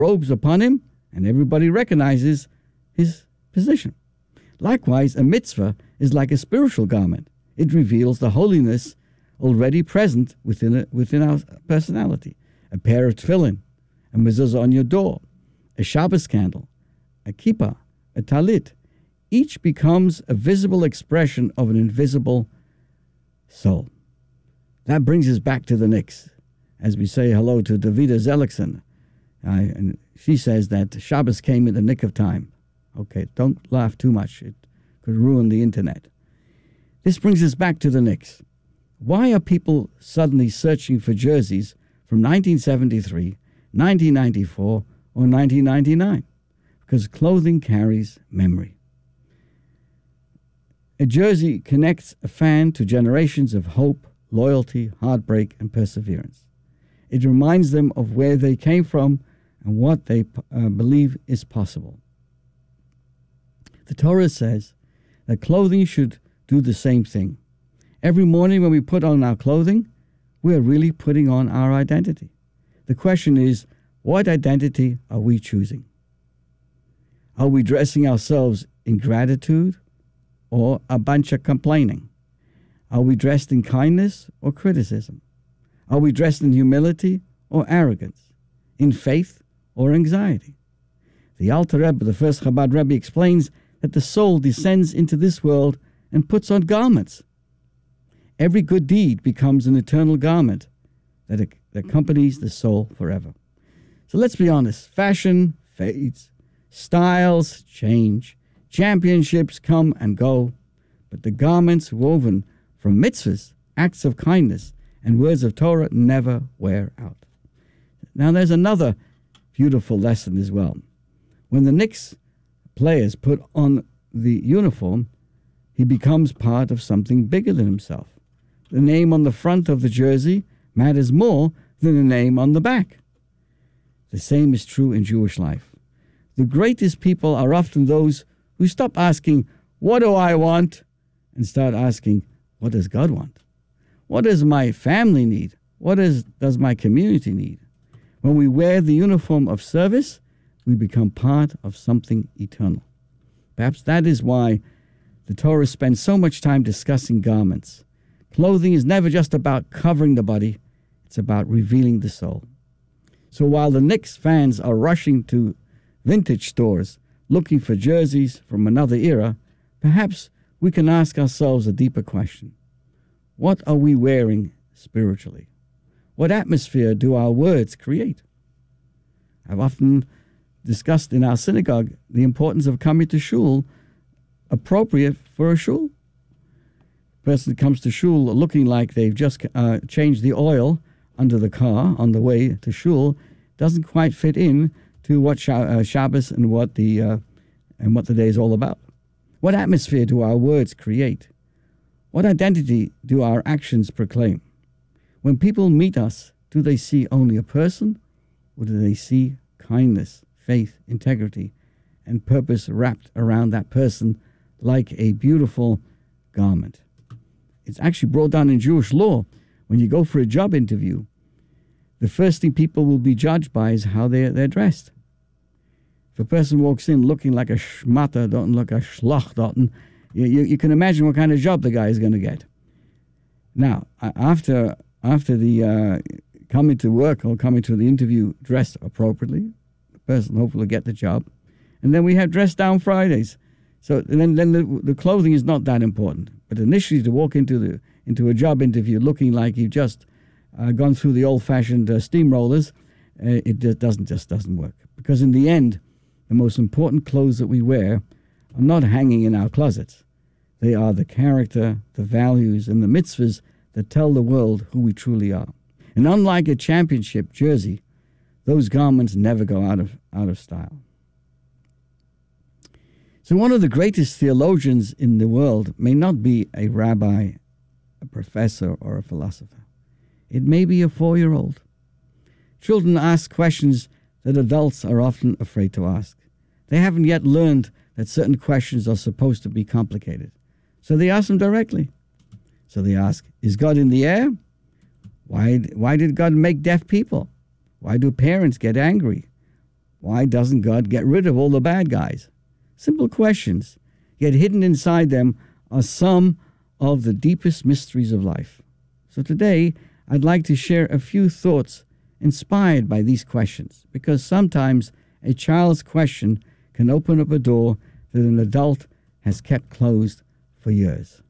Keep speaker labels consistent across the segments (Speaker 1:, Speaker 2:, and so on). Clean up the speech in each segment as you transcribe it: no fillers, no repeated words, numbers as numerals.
Speaker 1: robes upon him, and everybody recognizes his position. Likewise, a mitzvah is like a spiritual garment. It reveals the holiness already present within our personality. A pair of tefillin, a mezuzah on your door, a Shabbos candle, a kippah, a talit. Each becomes a visible expression of an invisible soul. That brings us back to the Knicks, as we say hello to Davida Zellickson. And she says that Shabbos came in the nick of time. Okay, don't laugh too much. It could ruin the internet. This brings us back to the Knicks. Why are people suddenly searching for jerseys from 1973, 1994, or 1999? Because clothing carries memory. A jersey connects a fan to generations of hope, loyalty, heartbreak, and perseverance. It reminds them of where they came from and what they believe is possible. The Torah says that clothing should do the same thing. Every morning when we put on our clothing, we are really putting on our identity. The question is, what identity are we choosing? Are we dressing ourselves in gratitude or a bunch of complaining? Are we dressed in kindness or criticism? Are we dressed in humility or arrogance? In faith or anxiety? The Alter Rebbe, the first Chabad Rebbe, explains that the soul descends into this world and puts on garments. Every good deed becomes an eternal garment that accompanies the soul forever. So let's be honest. Fashion fades. Styles change. Championships come and go. But the garments woven from mitzvahs, acts of kindness, and words of Torah never wear out. Now there's another beautiful lesson as well. When the Knicks players put on the uniform, he becomes part of something bigger than himself. The name on the front of the jersey matters more than the name on the back. The same is true in Jewish life. The greatest people are often those who stop asking, what do I want? And start asking, what does God want? What does my family need? What does my community need? When we wear the uniform of service, we become part of something eternal. Perhaps that is why the Torah spends so much time discussing garments. Clothing is never just about covering the body, it's about revealing the soul. So while the Knicks fans are rushing to vintage stores looking for jerseys from another era, perhaps we can ask ourselves a deeper question. What are we wearing spiritually? What atmosphere do our words create? I've often discussed in our synagogue the importance of coming to shul appropriate for a shul. A person comes to shul looking like they've just changed the oil under the car on the way to shul doesn't quite fit in to what Shabbos and what the day is all about. What atmosphere do our words create? What identity do our actions proclaim? When people meet us, do they see only a person, or do they see kindness, faith, integrity, and purpose wrapped around that person like a beautiful garment? It's actually brought down in Jewish law. When you go for a job interview, the first thing people will be judged by is how they're dressed. If a person walks in looking like a schmatter, don't look a schlachtotten, you can imagine what kind of job the guy is going to get. Now, after the coming to work or coming to the interview dressed appropriately, the person hopefully will get the job. And then we have dress down Fridays. So then the clothing is not that important. But initially to walk into a job interview looking like you've just gone through the old-fashioned steamrollers, it doesn't work. Because in the end, the most important clothes that we wear are not hanging in our closets. They are the character, the values, and the mitzvahs that tell the world who we truly are. And unlike a championship jersey, those garments never go out of style. So one of the greatest theologians in the world may not be a rabbi, a professor, or a philosopher. It may be a 4-year-old. Children ask questions that adults are often afraid to ask. They haven't yet learned that certain questions are supposed to be complicated. So they ask them directly. So they ask, is God in the air? Why did God make deaf people? Why do parents get angry? Why doesn't God get rid of all the bad guys? Simple questions, yet hidden inside them are some of the deepest mysteries of life. So today, I'd like to share a few thoughts inspired by these questions, because sometimes a child's question can open up a door that an adult has kept closed for years.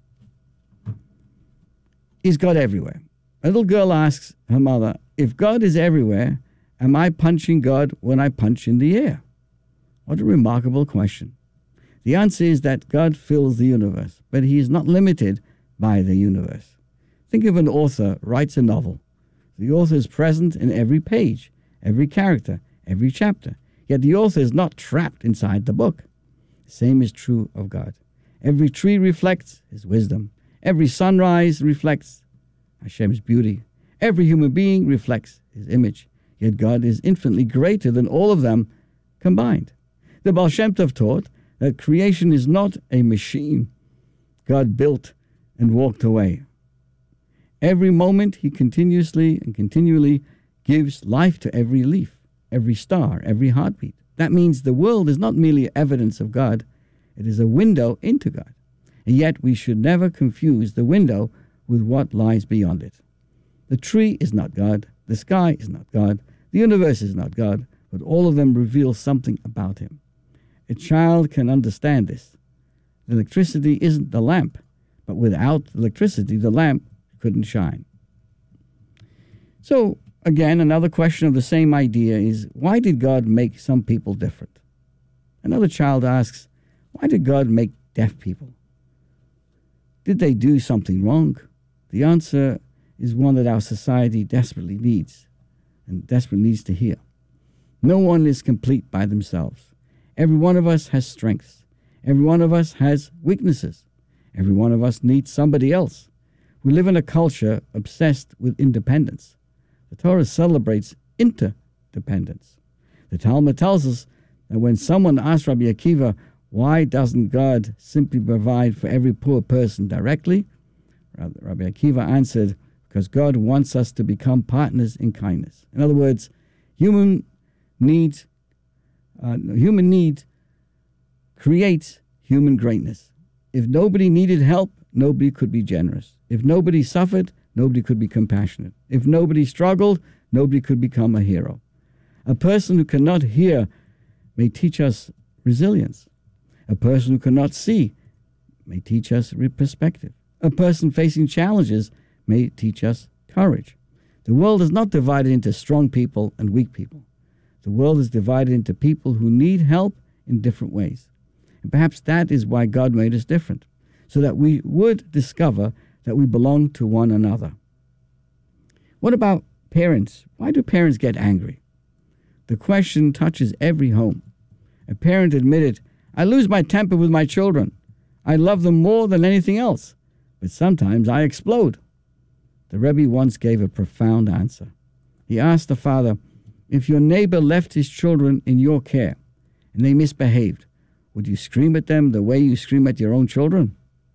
Speaker 1: Is God everywhere? A little girl asks her mother, if God is everywhere, am I punching God when I punch in the air? What a remarkable question. The answer is that God fills the universe, but he is not limited by the universe. Think of an author writes a novel. The author is present in every page, every character, every chapter, yet the author is not trapped inside the book. The same is true of God. Every tree reflects his wisdom. Every sunrise reflects Hashem's beauty. Every human being reflects his image. Yet God is infinitely greater than all of them combined. The Baal Shem Tov taught that creation is not a machine God built and walked away. Every moment he continuously and continually gives life to every leaf, every star, every heartbeat. That means the world is not merely evidence of God, it is a window into God. And yet we should never confuse the window with what lies beyond it. The tree is not God, the sky is not God, the universe is not God, but all of them reveal something about him. A child can understand this. The electricity isn't the lamp, but without electricity, the lamp couldn't shine. So, again, another question of the same idea is, why did God make some people different? Another child asks, why did God make deaf people? Did they do something wrong? The answer is one that our society desperately needs, and desperately needs to hear. No one is complete by themselves. Every one of us has strengths. Every one of us has weaknesses. Every one of us needs somebody else. We live in a culture obsessed with independence. The Torah celebrates interdependence. The Talmud tells us that when someone asks Rabbi Akiva, why doesn't God simply provide for every poor person directly? Rabbi Akiva answered, because God wants us to become partners in kindness. In other words, human need creates human greatness. If nobody needed help, nobody could be generous. If nobody suffered, nobody could be compassionate. If nobody struggled, nobody could become a hero. A person who cannot hear may teach us resilience. A person who cannot see may teach us perspective. A person facing challenges may teach us courage. The world is not divided into strong people and weak people. The world is divided into people who need help in different ways. And perhaps that is why God made us different, so that we would discover that we belong to one another. What about parents? Why do parents get angry? The question touches every home. A parent admitted, I lose my temper with my children. I love them more than anything else, but sometimes I explode. The Rebbe once gave a profound answer. He asked the father, if your neighbor left his children in your care and they misbehaved, would you scream at them the way you scream at your own children?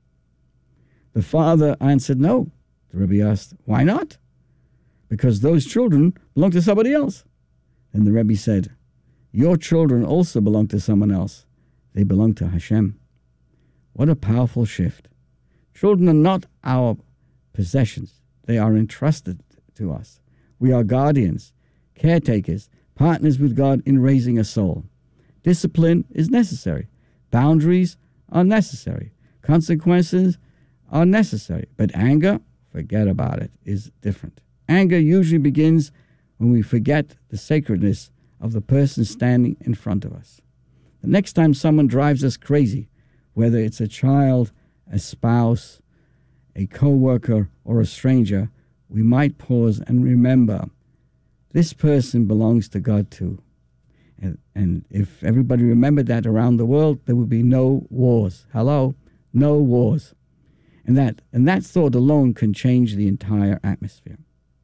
Speaker 1: The father answered no. The Rebbe asked, why not? Because those children belong to somebody else. Then the Rebbe said, your children also belong to someone else. They belong to Hashem. What a powerful shift. Children are not our possessions. They are entrusted to us. We are guardians, caretakers, partners with God in raising a soul. Discipline is necessary. Boundaries are necessary. Consequences are necessary. But anger, forget about it, is different. Anger usually begins when we forget the sacredness of the person standing in front of us. The next time someone drives us crazy, whether it's a child, a spouse, a co-worker, or a stranger, we might pause and remember, this person belongs to God too. And if everybody remembered that around the world, there would be no wars. Hello? No wars. And that thought alone can change the entire atmosphere.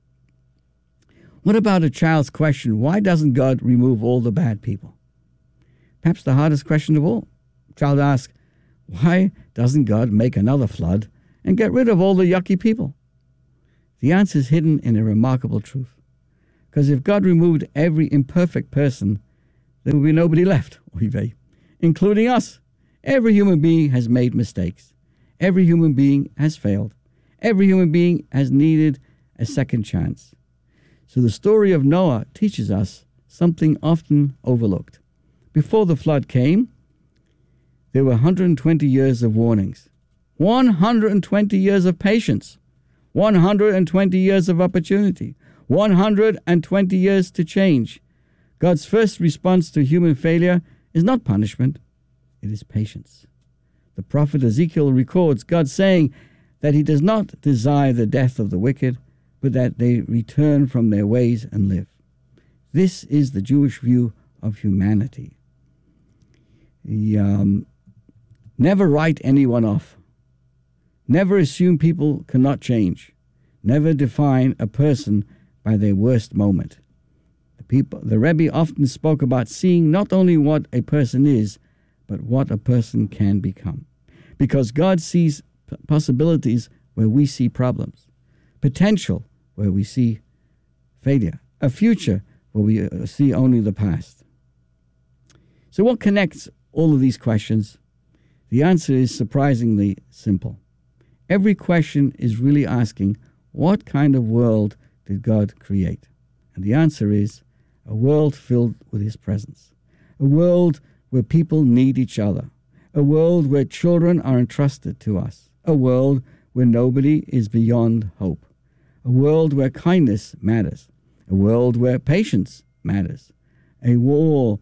Speaker 1: What about a child's question, why doesn't God remove all the bad people? Perhaps the hardest question of all. The child asks, why doesn't God make another flood and get rid of all the yucky people? The answer is hidden in a remarkable truth. Because if God removed every imperfect person, there will be nobody left, oy vey, including us. Every human being has made mistakes. Every human being has failed. Every human being has needed a second chance. So the story of Noah teaches us something often overlooked. Before the flood came, there were 120 years of warnings, 120 years of patience, 120 years of opportunity, 120 years to change. God's first response to human failure is not punishment, it is patience. The prophet Ezekiel records God saying that he does not desire the death of the wicked, but that they return from their ways and live. This is the Jewish view of humanity. Never write anyone off. Never assume people cannot change. Never define a person by their worst moment. The Rebbe often spoke about seeing not only what a person is, but what a person can become. Because God sees possibilities where we see problems, potential where we see failure, a future where we see only the past. So what connects all of these questions? The answer is surprisingly simple. Every question is really asking, what kind of world did God create? And the answer is a world filled with his presence, a world where people need each other, a world where children are entrusted to us, a world where nobody is beyond hope, a world where kindness matters, a world where patience matters, a world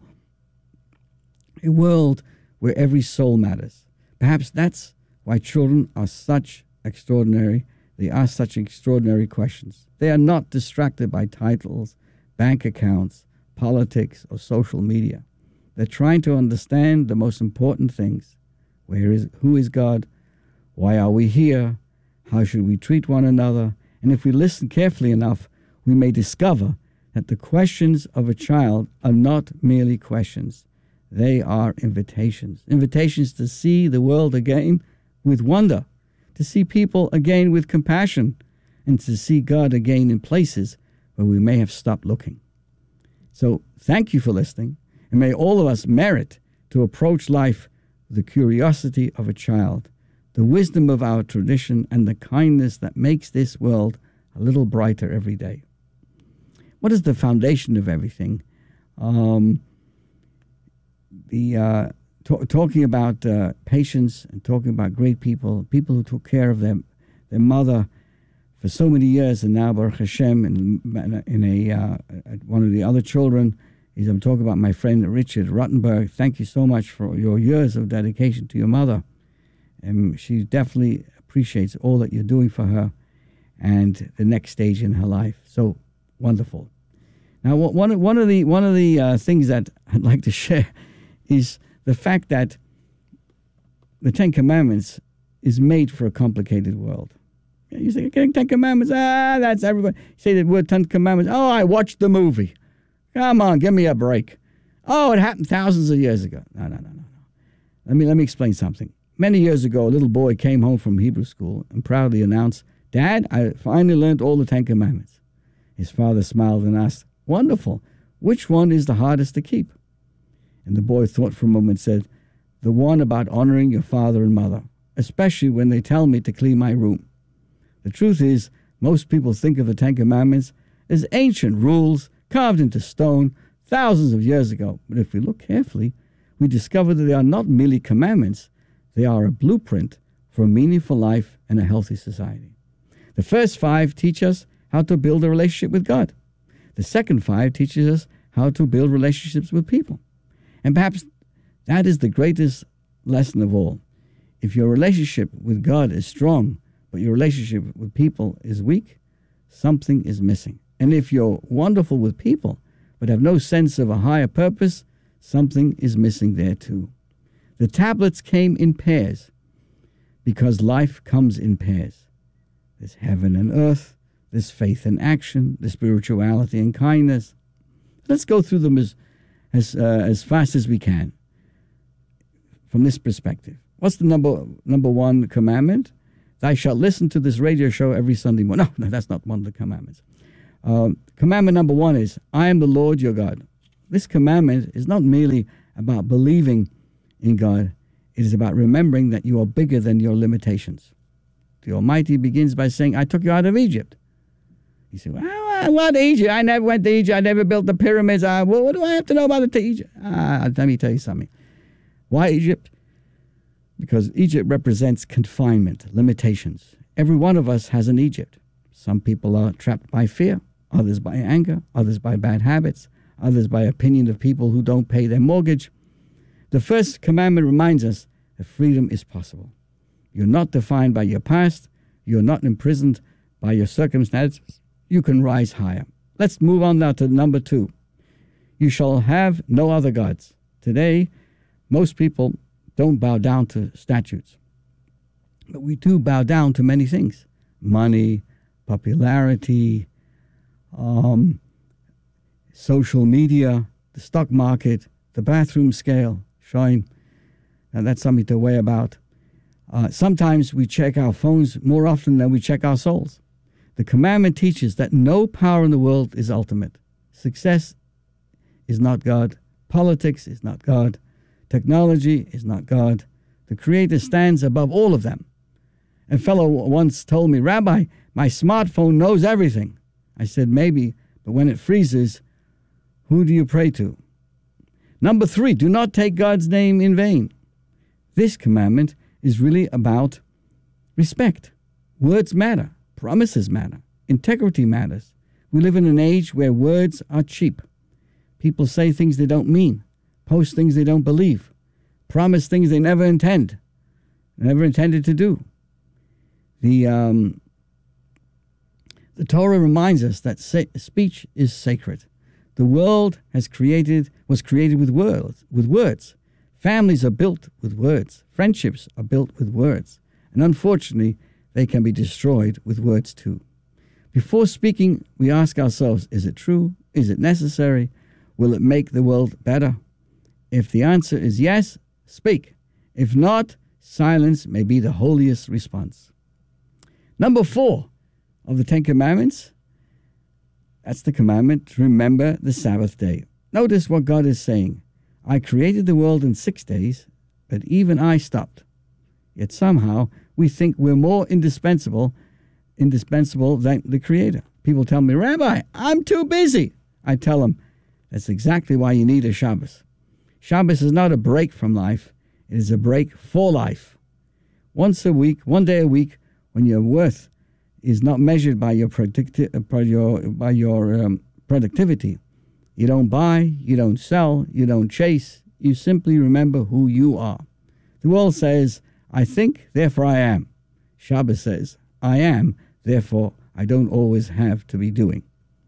Speaker 1: where every soul matters. Perhaps that's why children are such extraordinary. They ask such extraordinary questions. They are not distracted by titles, bank accounts, politics, or social media. They're trying to understand the most important things. Who is God? Why are we here? How should we treat one another? And if we listen carefully enough, we may discover that the questions of a child are not merely questions. They are invitations. Invitations to see the world again with wonder, to see people again with compassion, and to see God again in places where we may have stopped looking. So thank you for listening, and may all of us merit to approach life with the curiosity of a child, the wisdom of our tradition, and the kindness that makes this world a little brighter every day. What is the foundation of everything? Talking about patience and talking about great people who took care of their mother for so many years, and now Baruch Hashem, one of the other children, I'm talking about my friend Richard Rottenberg. Thank you so much for your years of dedication to your mother. And she definitely appreciates all that you're doing for her and the next stage in her life. So wonderful. Now, one of the things that I'd like to share is the fact that the Ten Commandments is made for a complicated world. You say, okay, Ten Commandments, that's everybody. You say the word Ten Commandments, oh, I watched the movie. Come on, give me a break. Oh, it happened thousands of years ago. No. Let me explain something. Many years ago, a little boy came home from Hebrew school and proudly announced, Dad, I finally learned all the Ten Commandments. His father smiled and asked, wonderful. Which one is the hardest to keep? And the boy thought for a moment and said, the one about honoring your father and mother, especially when they tell me to clean my room. The truth is, most people think of the Ten Commandments as ancient rules carved into stone thousands of years ago. But if we look carefully, we discover that they are not merely commandments. They are a blueprint for a meaningful life and a healthy society. The first 5 teach us how to build a relationship with God. The second 5 teaches us how to build relationships with people. And perhaps that is the greatest lesson of all. If your relationship with God is strong, but your relationship with people is weak, something is missing. And if you're wonderful with people, but have no sense of a higher purpose, something is missing there too. The tablets came in pairs because life comes in pairs. There's heaven and earth, there's faith and action, there's spirituality and kindness. Let's go through them as fast as we can from this perspective. What's the number 1 commandment? Thou shalt listen to this radio show every Sunday morning. No, that's not one of the commandments. Commandment number 1 is, I am the Lord your God. This commandment is not merely about believing in God. It is about remembering that you are bigger than your limitations. The Almighty begins by saying, I took you out of Egypt. You say, well, what Egypt? I never went to Egypt. I never built the pyramids. What do I have to know about Egypt? Let me tell you something. Why Egypt? Because Egypt represents confinement, limitations. Every one of us has an Egypt. Some people are trapped by fear, others by anger, others by bad habits, others by opinion of people who don't pay their mortgage. The first commandment reminds us that freedom is possible. You're not defined by your past. You're not imprisoned by your circumstances. You can rise higher. Let's move on now to number 2. You shall have no other gods. Today, most people don't bow down to statues. But we do bow down to many things. Money, popularity, social media, the stock market, the bathroom scale, showing that that's something to worry about. Sometimes we check our phones more often than we check our souls. The commandment teaches that no power in the world is ultimate. Success is not God. Politics is not God. Technology is not God. The Creator stands above all of them. A fellow once told me, Rabbi, my smartphone knows everything. I said, maybe, but when it freezes, who do you pray to? Number 3, do not take God's name in vain. This commandment is really about respect. Words matter. Promises matter. Integrity matters. We live in an age where words are cheap. People say things they don't mean, post things they don't believe, promise things they never intended to do. The Torah reminds us that speech is sacred. The world was created with words. Families are built with words. Friendships are built with words. And unfortunately, they can be destroyed with words too. Before speaking, we ask ourselves, is it true? Is it necessary? Will it make the world better? If the answer is yes, speak. If not, silence may be the holiest response. Number 4 of the 10 Commandments, that's the commandment to remember the Sabbath day. Notice what God is saying. I created the world in 6 days, but even I stopped. Yet somehow we think we're more indispensable than the Creator. People tell me, Rabbi, I'm too busy. I tell them, that's exactly why you need a Shabbos. Shabbos is not a break from life. It is a break for life. Once a week, one day a week, when your worth is not measured by your productivity. You don't buy, you don't sell, you don't chase. You simply remember who you are. The world says, I think, therefore I am. Shabbos says, I am, therefore I don't always have to be doing.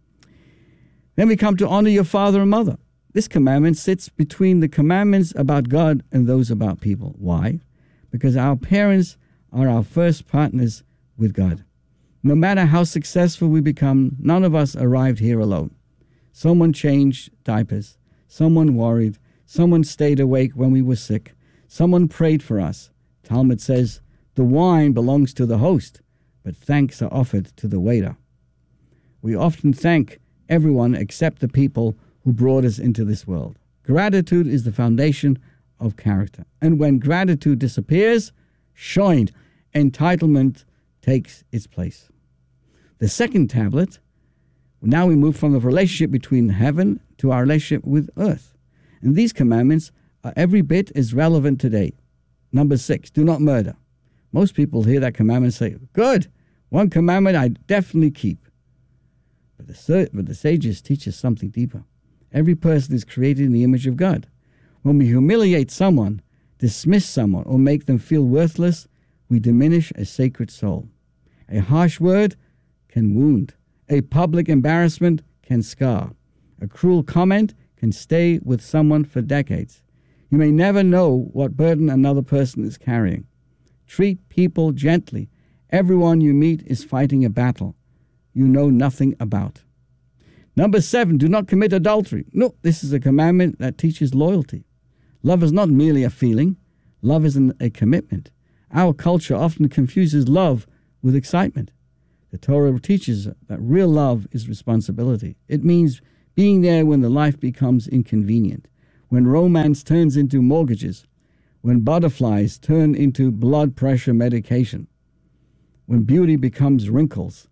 Speaker 1: Then we come to honor your father and mother. This commandment sits between the commandments about God and those about people. Why? Because our parents are our first partners with God. No matter how successful we become, none of us arrived here alone. Someone changed diapers. Someone worried. Someone stayed awake when we were sick. Someone prayed for us. Talmud says, the wine belongs to the host, but thanks are offered to the waiter. We often thank everyone except the people who brought us into this world. Gratitude is the foundation of character. And when gratitude disappears, shoined, entitlement takes its place. The second tablet, now we move from the relationship between heaven to our relationship with earth. And these commandments are every bit as relevant today. Number 6, do not murder. Most people hear that commandment and say, good, one commandment I definitely keep. But the sages teach us something deeper. Every person is created in the image of God. When we humiliate someone, dismiss someone, or make them feel worthless, we diminish a sacred soul. A harsh word can wound. A public embarrassment can scar. A cruel comment can stay with someone for decades. You may never know what burden another person is carrying. Treat people gently. Everyone you meet is fighting a battle you know nothing about. Number 7, do not commit adultery. No, this is a commandment that teaches loyalty. Love is not merely a feeling. Love is a commitment. Our culture often confuses love with excitement. The Torah teaches that real love is responsibility. It means being there when the life becomes inconvenient, when romance turns into mortgages, when butterflies turn into blood pressure medication, when beauty becomes wrinkles.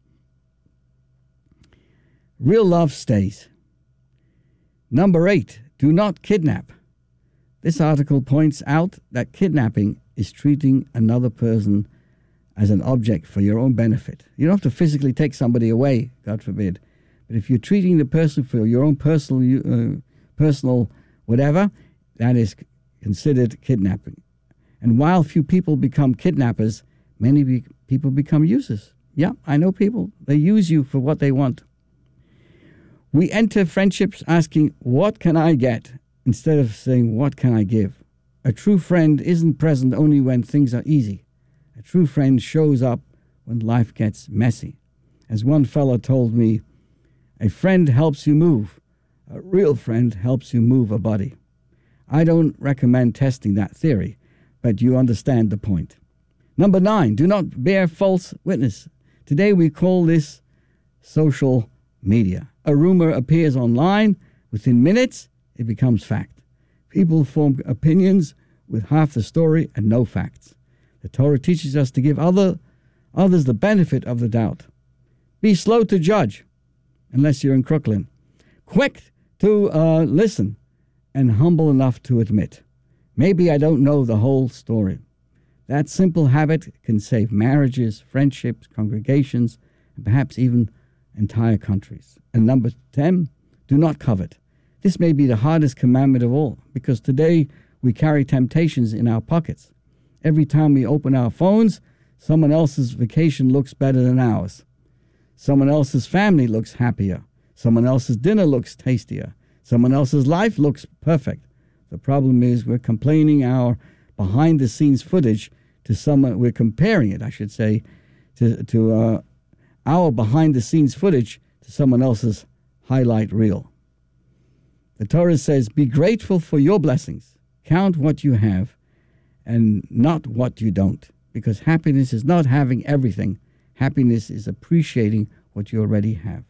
Speaker 1: Real love stays. Number 8, do not kidnap. This article points out that kidnapping is treating another person as an object for your own benefit. You don't have to physically take somebody away, God forbid. But if you're treating the person for your own personal whatever, that is considered kidnapping. And while few people become kidnappers, many people become users. Yeah, I know people. They use you for what they want. We enter friendships asking, what can I get? Instead of saying, what can I give? A true friend isn't present only when things are easy. A true friend shows up when life gets messy. As one fellow told me, a friend helps you move. A real friend helps you move a body. I don't recommend testing that theory, but you understand the point. Number 9, do not bear false witness. Today we call this social media. A rumor appears online. Within minutes, it becomes fact. People form opinions with half the story and no facts. The Torah teaches us to give others the benefit of the doubt. Be slow to judge, unless you're in Crooklyn. Quick to listen, and humble enough to admit, maybe I don't know the whole story. That simple habit can save marriages, friendships, congregations, and perhaps even entire countries. And number 10, do not covet. This may be the hardest commandment of all, because today we carry temptations in our pockets. Every time we open our phones, someone else's vacation looks better than ours. Someone else's family looks happier. Someone else's dinner looks tastier. Someone else's life looks perfect. The problem is we're complaining our behind-the-scenes footage to someone, we're comparing it, I should say, to our behind-the-scenes footage to someone else's highlight reel. The Torah says, be grateful for your blessings. Count what you have and not what you don't. Because happiness is not having everything. Happiness is appreciating what you already have.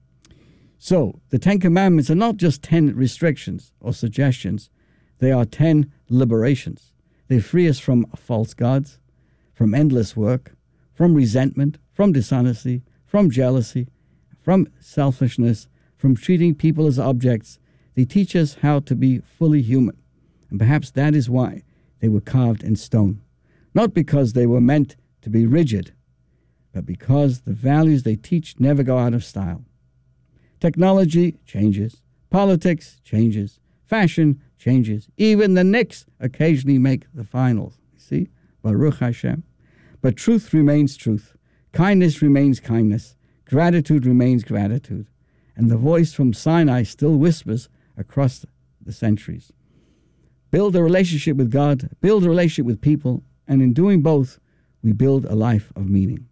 Speaker 1: So, the 10 Commandments are not just 10 restrictions or suggestions. They are 10 liberations. They free us from false gods, from endless work, from resentment, from dishonesty, from jealousy, from selfishness, from treating people as objects. They teach us how to be fully human. And perhaps that is why they were carved in stone. Not because they were meant to be rigid, but because the values they teach never go out of style. Technology changes. Politics changes. Fashion changes. Even the Knicks occasionally make the finals. See? Baruch Hashem. But truth remains truth. Kindness remains kindness. Gratitude remains gratitude. And the voice from Sinai still whispers across the centuries. Build a relationship with God, build a relationship with people, and in doing both, we build a life of meaning.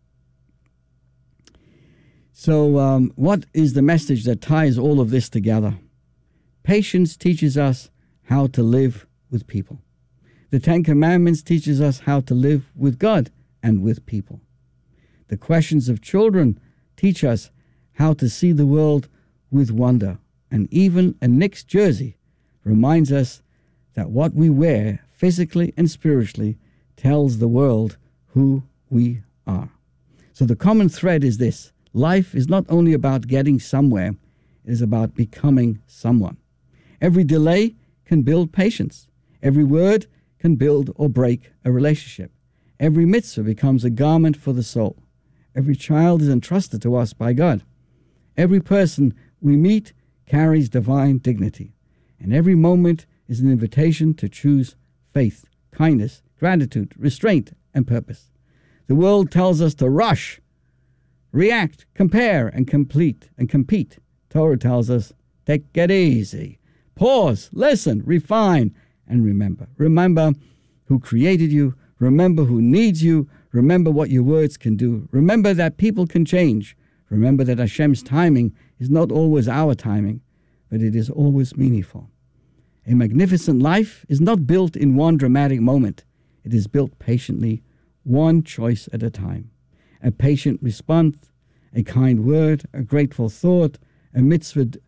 Speaker 1: So what is the message that ties all of this together? Patience teaches us how to live with people. The 10 Commandments teaches us how to live with God and with people. The questions of children teach us how to see the world with wonder. And even a Knicks jersey reminds us that what we wear physically and spiritually tells the world who we are. So the common thread is this. Life is not only about getting somewhere, it is about becoming someone. Every delay can build patience. Every word can build or break a relationship. Every mitzvah becomes a garment for the soul. Every child is entrusted to us by God. Every person we meet carries divine dignity. And every moment is an invitation to choose faith, kindness, gratitude, restraint, and purpose. The world tells us to rush, react, compare, and compete. Torah tells us, take it easy. Pause, listen, refine, and remember. Remember who created you. Remember who needs you. Remember what your words can do. Remember that people can change. Remember that Hashem's timing is not always our timing, but it is always meaningful. A magnificent life is not built in one dramatic moment. It is built patiently, one choice at a time. A patient response, a kind word, a grateful thought, a mitzvah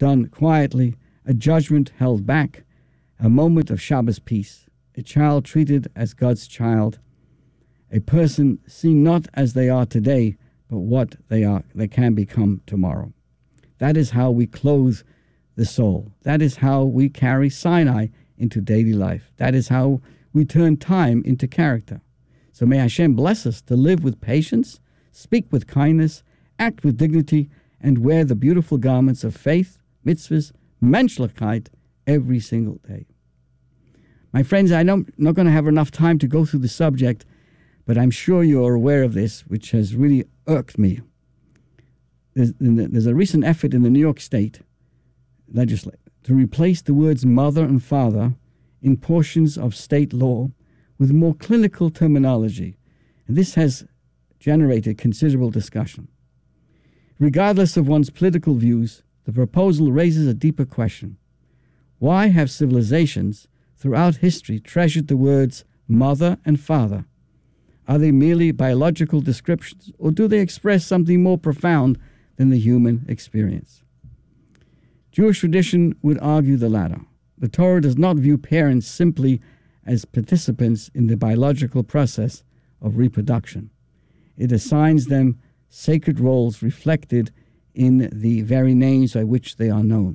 Speaker 1: done quietly, a judgment held back, a moment of Shabbos peace, a child treated as God's child, a person seen not as they are today, but what they can become tomorrow. That is how we clothe the soul. That is how we carry Sinai into daily life. That is how we turn time into character. So may Hashem bless us to live with patience, speak with kindness, act with dignity, and wear the beautiful garments of faith, mitzvahs, menschlichkeit every single day. My friends, I'm not going to have enough time to go through the subject, but I'm sure you're aware of this, which has really irked me. There's a recent effort in the New York State legislature to replace the words mother and father in portions of state law with more clinical terminology. And this has generated considerable discussion. Regardless of one's political views, the proposal raises a deeper question. Why have civilizations throughout history treasured the words mother and father? Are they merely biological descriptions, or do they express something more profound than the human experience? Jewish tradition would argue the latter. The Torah does not view parents simply as participants in the biological process of reproduction. It assigns them sacred roles reflected in the very names by which they are known.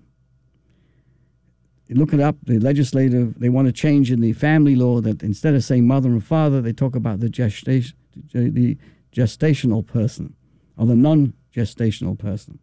Speaker 1: You look it up, the legislative, they want to change in the family law that instead of saying mother and father, they talk about the gestational person or the non-gestational person.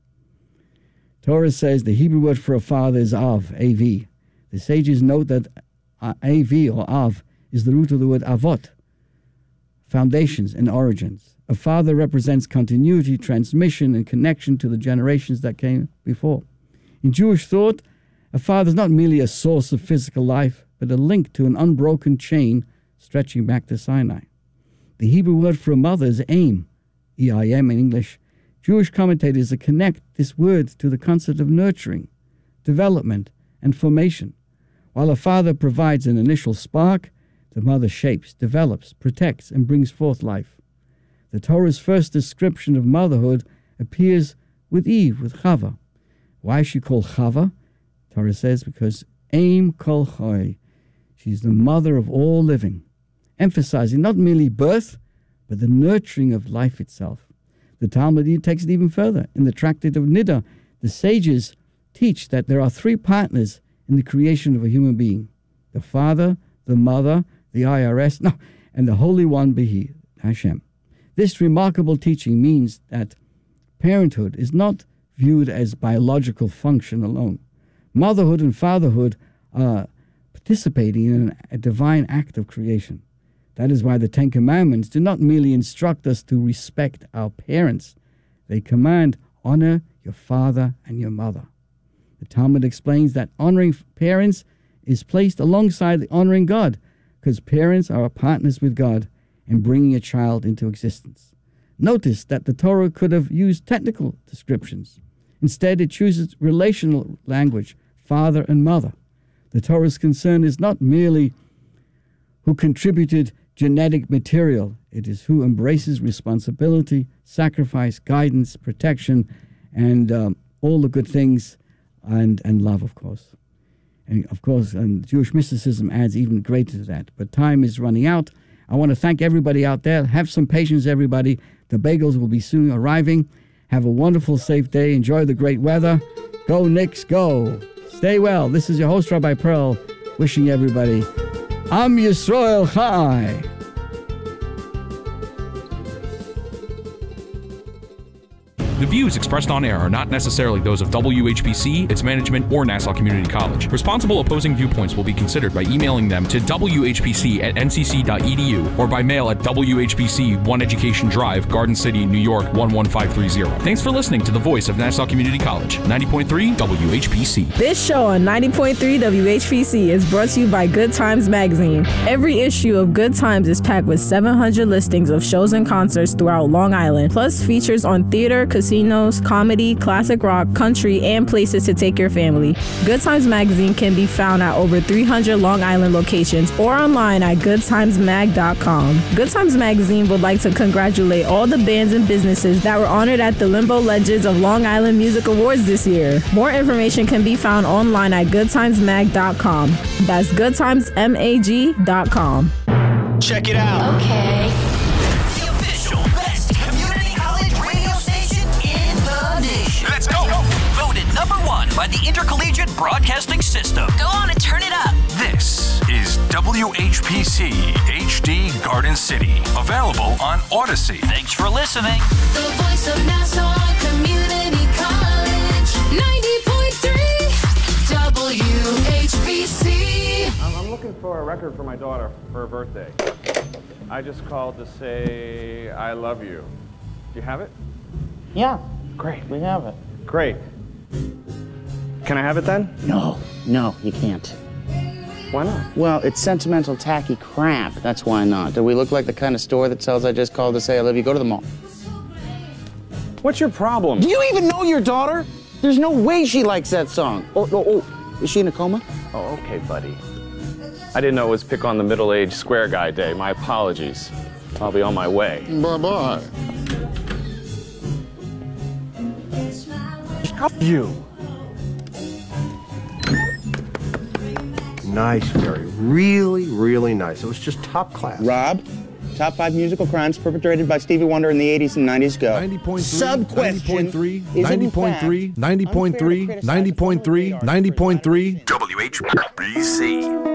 Speaker 1: Torah says the Hebrew word for a father is av, A-V. The sages note that A-V or av is the root of the word avot, foundations and origins. A father represents continuity, transmission, and connection to the generations that came before. In Jewish thought, a father is not merely a source of physical life, but a link to an unbroken chain stretching back to Sinai. The Hebrew word for a mother is aim, E-I-M in English. Jewish commentators connect this word to the concept of nurturing, development, and formation. While a father provides an initial spark, the mother shapes, develops, protects, and brings forth life. The Torah's first description of motherhood appears with Eve, with Chava. Why is she called Chava? Torah says because Aim Kol Chai, she's the mother of all living, emphasizing not merely birth, but the nurturing of life itself. The Talmud takes it even further. In the Tractate of Niddah, the sages teach that there are three partners in the creation of a human being: the father, the mother, the IRS, and the Holy One, Behi, Hashem. This remarkable teaching means that parenthood is not viewed as biological function alone. Motherhood and fatherhood are participating in a divine act of creation. That is why the Ten Commandments do not merely instruct us to respect our parents. They command, honor your father and your mother. The Talmud explains that honoring parents is placed alongside the honoring God, because parents are partners with God in bringing a child into existence. Notice that the Torah could have used technical descriptions. Instead, it chooses relational language, father and mother. The Torah's concern is not merely who contributed genetic material. It is who embraces responsibility, sacrifice, guidance, protection, and all the good things, and love, of course. And of course, Jewish mysticism adds even greater to that. But time is running out. I want to thank everybody out there. Have some patience, everybody. The bagels will be soon arriving. Have a wonderful, safe day. Enjoy the great weather. Go Knicks, go. Stay well. This is your host, Rabbi Pearl, wishing everybody Am Yisrael Chai.
Speaker 2: The views expressed on air are not necessarily those of WHPC, its management, or Nassau Community College. Responsible opposing viewpoints will be considered by emailing them to whpc@ncc.edu or by mail at WHPC 1 Education Drive, Garden City, New York 11530. Thanks for listening to the voice of Nassau Community College, 90.3 WHPC.
Speaker 3: This show on 90.3 WHPC is brought to you by Good Times Magazine. Every issue of Good Times is packed with 700 listings of shows and concerts throughout Long Island, plus features on theater, casino, casinos, comedy, classic rock, country, and places to take your family. Good Times Magazine can be found at over 300 Long Island locations or online at goodtimesmag.com. Good Times Magazine would like to congratulate all the bands and businesses that were honored at the Limbo Legends of Long Island Music Awards this year. More information can be found online at goodtimesmag.com. That's goodtimesmag.com.
Speaker 4: Check it out.
Speaker 5: Okay.
Speaker 4: The official best community college radio station in the nation. Let's go. Voted #1 by the Intercollegiate Broadcasting System.
Speaker 5: Go on and turn it up.
Speaker 6: This is WHPC HD Garden City. Available on Odyssey.
Speaker 4: Thanks for listening.
Speaker 5: The voice of Nassau Community College. 90.3 WHPC.
Speaker 7: I'm looking for a record for my daughter for her birthday. I just called to say I love you. Do you have it?
Speaker 8: Yeah. Great. We have it.
Speaker 7: Great. Can I have it then?
Speaker 8: No, you can't.
Speaker 7: Why not?
Speaker 8: Well, it's sentimental, tacky crap. That's why not. Do we look like the kind of store that sells I just called to say I love you? Go to the mall.
Speaker 7: What's your problem?
Speaker 8: Do you even know your daughter? There's no way she likes that song. Oh, is she in a coma?
Speaker 7: Oh, okay, buddy. I didn't know it was Pick on the Middle-Aged Square Guy Day. My apologies. I'll be on my way.
Speaker 8: Bye-bye.
Speaker 7: Up you.
Speaker 9: Nice, Gary. Really, really nice. It was just top class.
Speaker 8: Rob, top 5 musical crimes perpetrated by Stevie Wonder in the 80s and 90s go.
Speaker 10: 90.3,
Speaker 8: Sub-question
Speaker 10: 90.3,
Speaker 8: is in
Speaker 10: 90.3,
Speaker 8: fact
Speaker 10: 90.3, 90.3, 90.3.
Speaker 6: WHPC.